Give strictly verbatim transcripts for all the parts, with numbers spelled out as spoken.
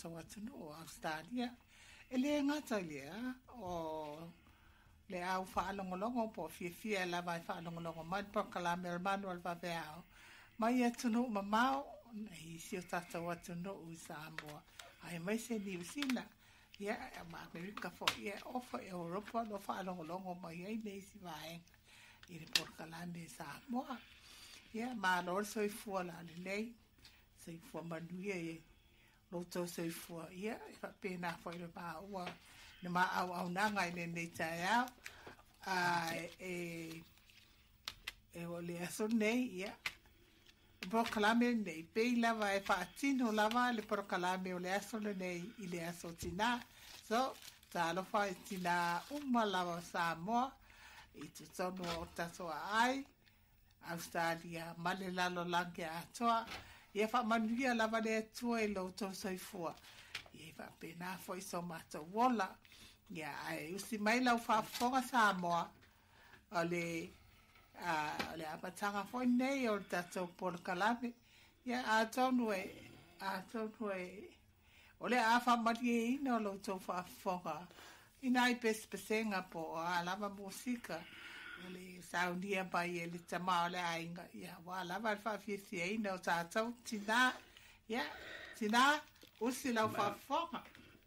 tātou atunu o Australia. E le ngata lea o le au whaalongolongo po fia fia la vai whaalongolongo mai po kalame al manual va veao. Mai atunu ma mau, nei si o tātou atunu u Samoa. Ai mai se New Zealand. Ia, ma Amerika fo, ia ofa Europa no whaalongolongo mai ai nei si vaenga. I le po kalame Samoa. Ia, ma lor soi fua la le lei. Soi fua manuia e. Loto soi fua ia, e fa pena foi le pa ua le ma au au nanga i le nei tai au a e e o le aso nei ia prokalame nei pei lava e fa atino lava le prokalame o le aso le nei i le aso tina so ta lo fa tina uma lava Samoa i tu tono o tato ai Australia male lalo lange atoa ia fa manuia lava le atua e lo to soifua ia fa pena foi so mata wola ia ai usi mai lau fa fonga Samoa ale a le apatanga foi nei o tato por kalame ia a tonu e a tonu e ole a fa matie ino lo to fa fonga ina i pes pesenga po a lava musika le saundia pai ele tama ole ainga ia wala va fa fisi ai no ta tau tina ia tina usi la fa fa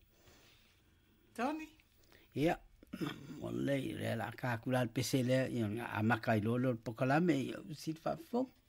Tony ia ole le la ka kula pesele ia a makai lolo pokalame usi fa fa